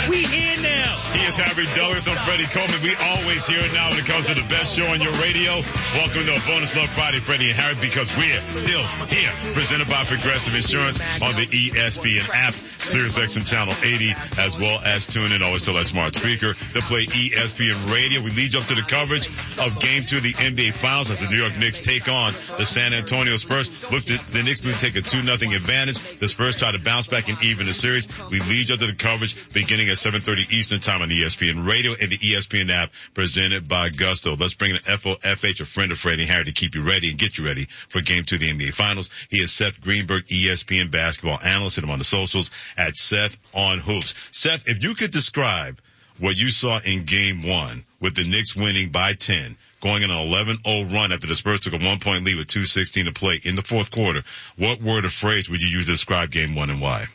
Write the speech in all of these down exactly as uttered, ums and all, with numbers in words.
We here now. He is Harry Douglas. I'm Freddie Coleman. We always hear it now when it comes to the best show on your radio. Welcome to a Bonus Love Friday, Freddie and Harry, because we're still here. Presented by Progressive Insurance on the E S P N app, Sirius X M Channel eighty, as well as tune in always to that smart speaker to play E S P N Radio. We lead you up to the coverage of Game two of the N B A Finals as the New York Knicks take on the San Antonio Spurs. Look, the, the Knicks will take a two nothing advantage. The Spurs try to bounce back and even the series. We lead you up to the coverage beginning at seven thirty Eastern Time on E S P N Radio and the E S P N app, presented by Gusto. Let's bring in F O F H, a friend of Freddie and Harry, to keep you ready and get you ready for Game two of the N B A Finals. He is Seth Greenberg, E S P N basketball analyst. Hit him on the socials at Seth on Hoops. Seth, if you could describe what you saw in Game one with the Knicks winning by ten, going on an eleven oh run after the Spurs took a one-point lead with two sixteen to play in the fourth quarter, what word or phrase would you use to describe Game one and why?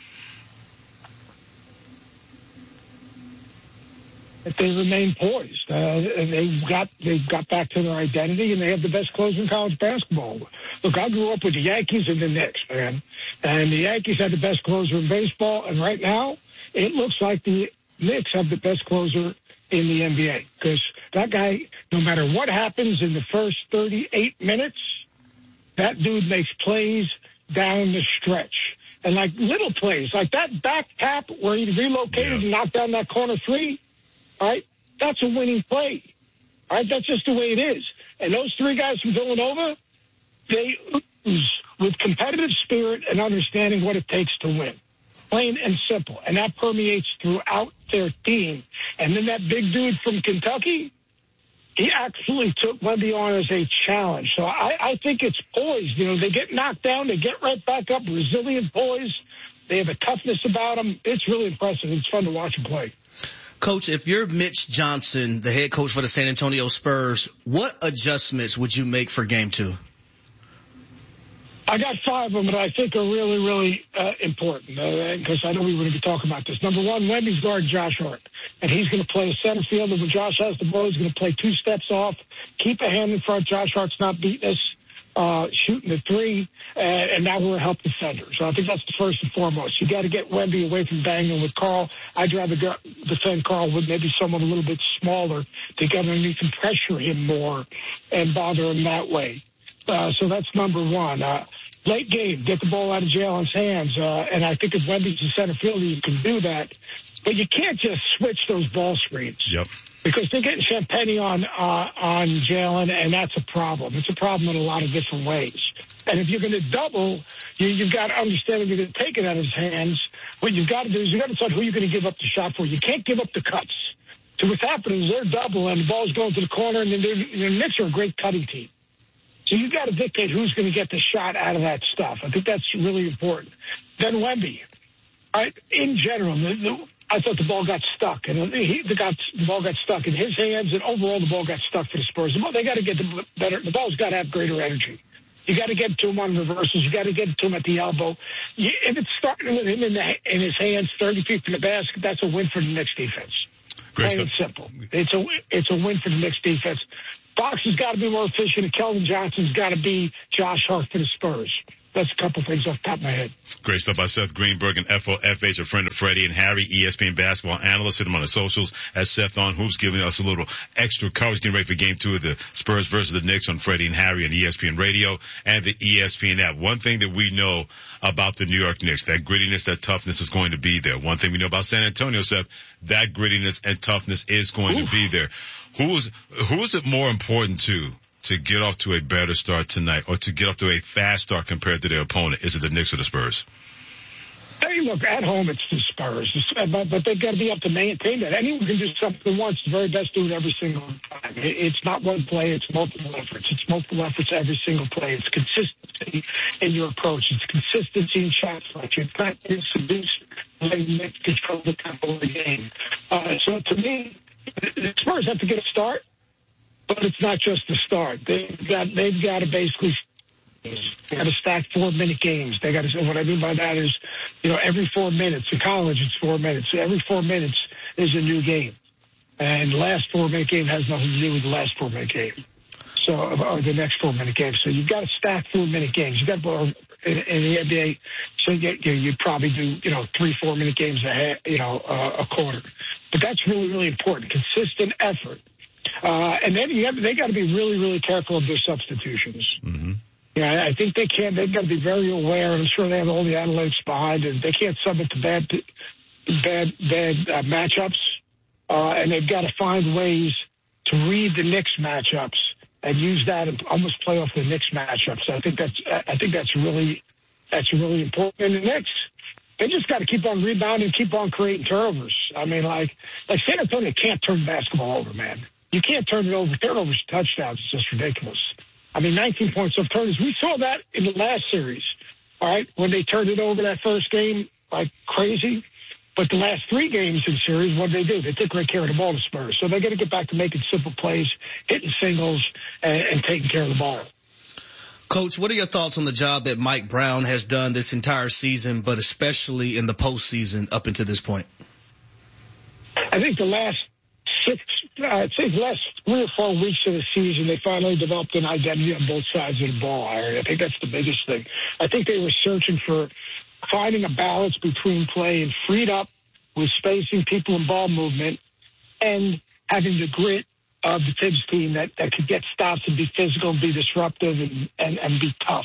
If they remain poised, uh, they've got they've got back to their identity, and they have the best closer in college basketball. Look, I grew up with the Yankees and the Knicks, man, and the Yankees had the best closer in baseball, and right now it looks like the Knicks have the best closer in the N B A, because that guy, no matter what happens in the first thirty-eight minutes, that dude makes plays down the stretch. And like little plays, like that back tap where he relocated yeah. and knocked down that corner three, all right, that's a winning play. All right, that's just the way it is. And those three guys from Villanova, they ooze with competitive spirit and understanding what it takes to win. Plain and simple. And that permeates throughout their team. And then that big dude from Kentucky, he actually took Wemby on as a challenge. So I, I think it's poised. You know, they get knocked down, they get right back up, resilient poise. They have a toughness about them. It's really impressive. It's fun to watch them play. Coach, if you're Mitch Johnson, the head coach for the San Antonio Spurs, what adjustments would you make for Game two? I got five of them that I think are really, really uh, important, because uh, I know we were going to be talking about this. Number one, Wemby's guarding Josh Hart, and he's going to play center field. And when Josh has the ball, he's going to play two steps off, keep a hand in front. Josh Hart's not beating us, uh, shooting the three, uh, and now we're a help defender. So I think that's the first and foremost. You got to get Wemby away from banging with Karl. I'd rather go defend Karl with maybe someone a little bit smaller to get underneath and pressure him more and bother him that way. Uh, so that's number one. Uh, late game, get the ball out of Jalen's hands. Uh, and I think if Wemby's a center fielder, you can do that. But you can't just switch those ball screens. Yep. Because they're getting Champagny on, uh, on Jalen, and that's a problem. It's a problem in a lot of different ways. And if you're going to double, you, you've got to understand if you're going to take it out of his hands, what you've got to do is you've got to decide who you're going to give up the shot for. You can't give up the cuts. So what's happening is they're double, and the ball's going to the corner, and then the Knicks are a great cutting team. So you've got to dictate who's going to get the shot out of that stuff. I think that's really important. Then Wemby. I, in general, the, the, I thought the ball got stuck, and he, the, got, the ball got stuck in his hands, and overall the ball got stuck for the Spurs. The ball, they got to get the better. The ball's got to have greater energy. You got to get to him on reversals. You got to get to him at the elbow. You, if it's starting with him in, the, in his hands, thirty feet from the basket, that's a win for the Knicks defense. Great Plain and simple. It's a it's a win for the Knicks defense. Fox has got to be more efficient, and Keldon Johnson's got to be Josh Hart for the Spurs. That's a couple things off the top of my head. Great stuff by Seth Greenberg and F O F H, a friend of Freddie and Harry, E S P N basketball analyst. Hit him on the socials as Seth on Hoops, giving us a little extra coverage, getting ready for Game two of the Spurs versus the Knicks on Freddie and Harry on E S P N Radio and the E S P N app. One thing that we know about the New York Knicks, that grittiness, that toughness is going to be there. One thing we know about San Antonio, Seth, that grittiness and toughness is going Ooh. to be there. Who's, who is it more important to? to get off to a better start tonight, or to get off to a fast start compared to their opponent? Is it the Knicks or the Spurs? Hey, look, at home it's the Spurs, but, but they've got to be up to maintain that. Anyone can do something once, the very best do it every single time. It's not one play, it's multiple efforts. It's multiple efforts every single play. It's consistency in your approach. It's consistency in shot selection. Practice, seduce, letting Knicks control the tempo of the game. Uh, so to me, the Spurs have to get a start. But it's not just the start. They've got they've got to basically they got to stack four minute games. They got to. What I mean by that is, you know, every four minutes in college it's four minutes. Every four minutes is a new game, and the last four minute game has nothing to do with the last four minute game. So or the next four minute game. So you've got to stack four minute games. You got to in, in the N B A. So you, you you'd probably do you know three four minute games a half, you know uh, a quarter. But that's really really important. Consistent effort, uh, and then you have, they got to be really really careful of their substitutions. Mm-hmm. Yeah, I think they can. They've got to be very aware, and I'm sure they have all the analytics behind it. They can't sub it to bad bad bad uh, matchups, uh, and they've got to find ways to read the Knicks matchups and use that and almost play off the Knicks matchups. So I think that's I think that's really that's really important. And the Knicks, they just got to keep on rebounding, keep on creating turnovers. I mean, like like San Antonio can't turn basketball over, man. You can't turn it over. Turnovers, touchdowns, it's just ridiculous. I mean, nineteen points of turnovers. We saw that in the last series, all right, when they turned it over that first game like crazy. But the last three games in the series, what did they do? They took great care of the ball, the Spurs. So they got to get back to making simple plays, hitting singles, and, and taking care of the ball. Coach, what are your thoughts on the job that Mike Brown has done this entire season, but especially in the postseason up until this point? I think the last six, uh, I'd say the last three or four weeks of the season, they finally developed an identity on both sides of the ball. I think that's the biggest thing. I think they were searching for finding a balance between playing freed up with spacing, people, and ball movement, and having the grit of the Tibbs team that, that could get stops and be physical and be disruptive and, and, and be tough.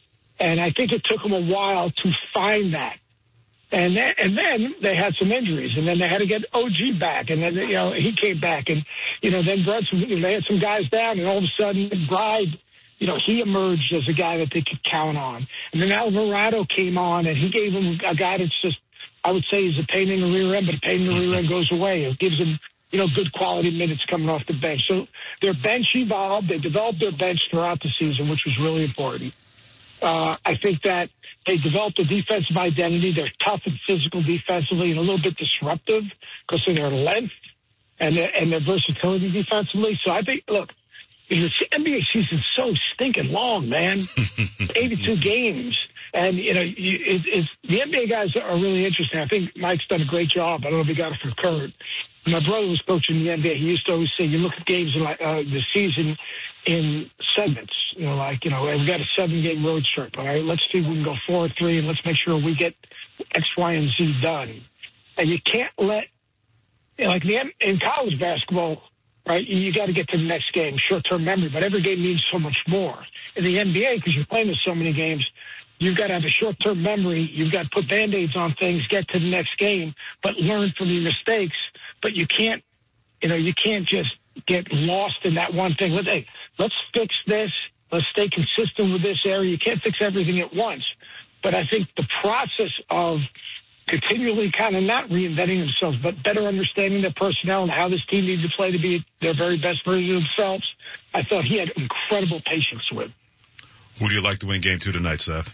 And I think it took them a while to find that. And then, and then they had some injuries, and then they had to get O G back, and then, you know, he came back, and, you know, then Brunson, they had some guys down, and all of a sudden, Bride, you know, he emerged as a guy that they could count on. And then Alvarado came on, and he gave him a guy that's just, I would say, he's a pain in the rear end, but a pain in the rear end goes away. It gives him, you know, good quality minutes coming off the bench. So their bench evolved. They developed their bench throughout the season, which was really important. Uh, I think that they developed a defensive identity. They're tough and physical defensively and a little bit disruptive because of their length and their, and their versatility defensively. So I think, look, the N B A season's so stinking long, man. eighty-two games. And, you know, it, it's, the N B A guys are really interesting. I think Mike's done a great job. I don't know if he got it from Kurt. My brother was coaching the N B A. He used to always say, you look at games in like, uh, the season in segments. You know, like, you know, we've got a seven-game road trip. All right, let's see if we can go four or three, and let's make sure we get X, Y, and Z done. And you can't let, you know, like the, in college basketball, right, you got to get to the next game, short-term memory, but every game means so much more. In the N B A, because you're playing with so many games, you've got to have a short-term memory. You've got to put Band-Aids on things, get to the next game, but learn from your mistakes. But you can't, you know, you can't just get lost in that one thing. Let's, hey, let's fix this. Let's stay consistent with this area. You can't fix everything at once. But I think the process of continually kind of not reinventing themselves, but better understanding their personnel and how this team needs to play to be their very best version of themselves, I thought he had incredible patience with. Who do you like to win game two tonight, Seth?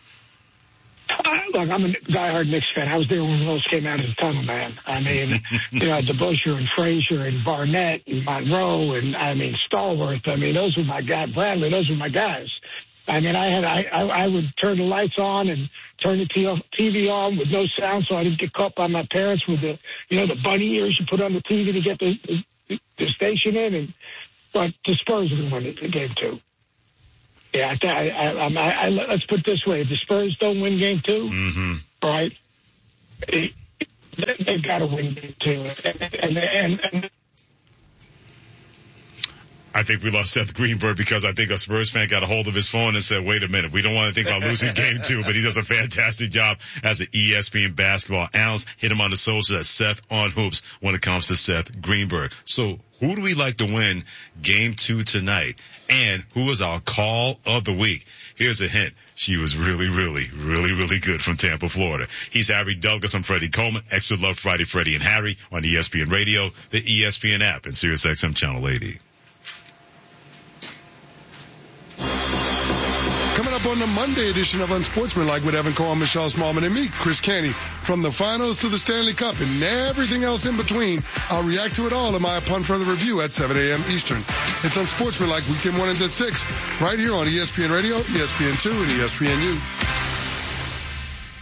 Uh, look, I'm a diehard Knicks fan. I was there when those came out of the tunnel, man. I mean, you know, DeBusschere and Frazier and Barnett and Monroe and, I mean, Stallworth. I mean, those were my guys. Bradley, those were my guys. I mean, I had I, I, I would turn the lights on and turn the T V on with no sound so I didn't get caught by my parents with the, you know, the bunny ears you put on the T V to get the, the, the station in. And but the Spurs are going to win it, game two. Yeah, I, I, I, I, I, let's put it this way. If the Spurs don't win game two, mm-hmm. right, they, they've got to win game two. And, and, and, and I think we lost Seth Greenberg because I think a Spurs fan got a hold of his phone and said, wait a minute, we don't want to think about losing game two, but he does a fantastic job as an E S P N basketball analyst. Hit him on the social at Seth on Hoops when it comes to Seth Greenberg. So who do we like to win game two tonight? And who is our call of the week? Here's a hint. She was really, really, really, really good from Tampa, Florida. He's Harry Douglas. I'm Freddie Coleman. Extra Love Friday, Freddie and Harry on E S P N Radio, the E S P N app, and SiriusXM Channel eighty. Coming up on the Monday edition of Unsportsmanlike with Evan Cohen, Michelle Smallman, and me, Chris Canty. From the finals to the Stanley Cup and everything else in between, I'll react to it all in my Upon Further Review at seven a.m. Eastern. It's Unsportsmanlike weekday mornings at six, right here on E S P N Radio, E S P N two, and E S P N U.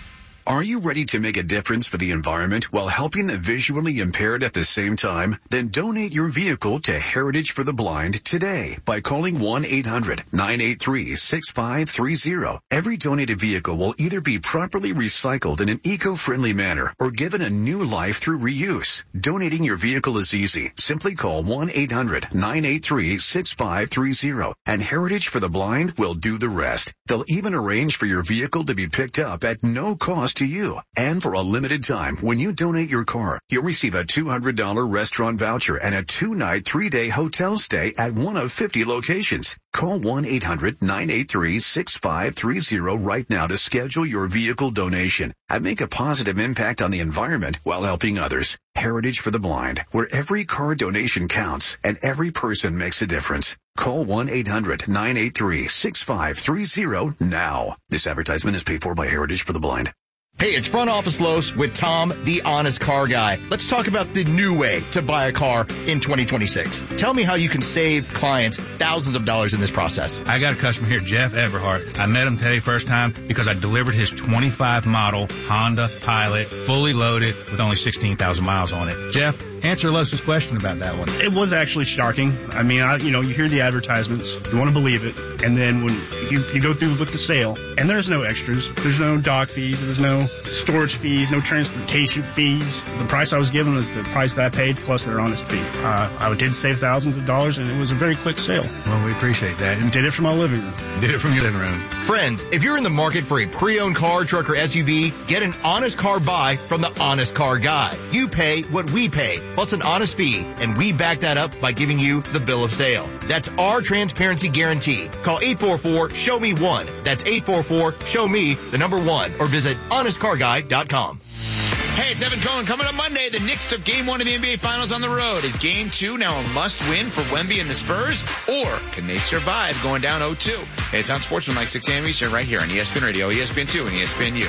Are you ready to make a difference for the environment while helping the visually impaired at the same time? Then donate your vehicle to Heritage for the Blind today by calling one eight hundred nine eight three six five three zero. Every donated vehicle will either be properly recycled in an eco-friendly manner or given a new life through reuse. Donating your vehicle is easy. Simply call one eight hundred nine eight three six five three zero and Heritage for the Blind will do the rest. They'll even arrange for your vehicle to be picked up at no cost to you. And for a limited time, when you donate your car, you'll receive a two hundred dollars restaurant voucher and a two-night, three-day hotel stay at one of fifty locations. Call one eight hundred nine eight three six five three zero right now to schedule your vehicle donation and make a positive impact on the environment while helping others. Heritage for the Blind, where every car donation counts and every person makes a difference. Call one eight hundred nine eight three six five three zero now. This advertisement is paid for by Heritage for the Blind. Hey, it's Front Office Los with Tom, the honest car guy. Let's talk about the new way to buy a car in twenty twenty-six. Tell me how you can save clients thousands of dollars in this process. I got a customer here, Jeff Everhart. I met him today first time because I delivered his twenty-five model Honda Pilot, fully loaded with only sixteen thousand miles on it. Jeff, answer Los's question about that one. It was actually shocking. I mean, I, you know, you hear the advertisements, you want to believe it, and then when you, you go through with the sale, and there's no extras, there's no dock fees, there's no storage fees, no transportation fees. The price I was given was the price that I paid plus their honest fee. Uh, I did save thousands of dollars, and it was a very quick sale. Well, we appreciate that. And did it from my living room. Did it from your living room. Friends, if you're in the market for a pre-owned car, truck, or S U V, get an honest car buy from the Honest Car Guy. You pay what we pay, plus an honest fee, and we back that up by giving you the bill of sale. That's our transparency guarantee. Call eight four four, show me one. That's eight four four, show me the number one, or visit honest car guy dot com. Hey, it's Evan Cohen. Coming up Monday, the Knicks took game one of the N B A Finals on the road. Is game two now a must-win for Wemby and the Spurs? Or can they survive going down oh two? Hey, it's on Sportsman like six a.m. Eastern right here on E S P N Radio, E S P N two, and E S P N U.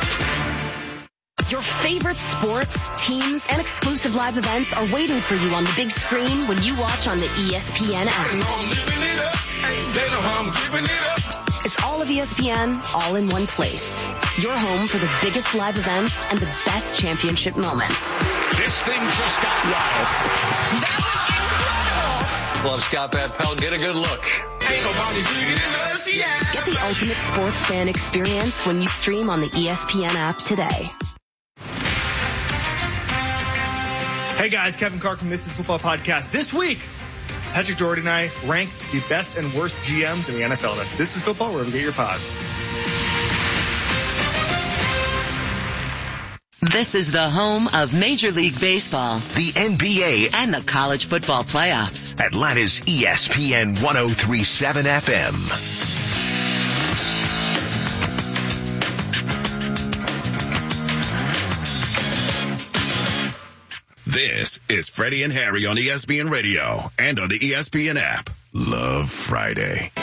Your favorite sports, teams, and exclusive live events are waiting for you on the big screen when you watch on the E S P N app. It's all of E S P N, all in one place. Your home for the biggest live events and the best championship moments. This thing just got wild. That was incredible. Love Scott Van Pelt. Get a good look. Ain't nobody bigger than us, yeah. Get the ultimate sports fan experience when you stream on the E S P N app today. Hey guys, Kevin Clark from This Is Football Podcast. This week, Patrick Doherty and I rank the best and worst G Ms in the N F L. That's This Is Football, wherever you get your pods. This is the home of Major League Baseball, the N B A, and the college football playoffs. Atlanta's E S P N one oh three point seven F M. This is Freddie and Harry on E S P N Radio and on the E S P N app. Love Friday.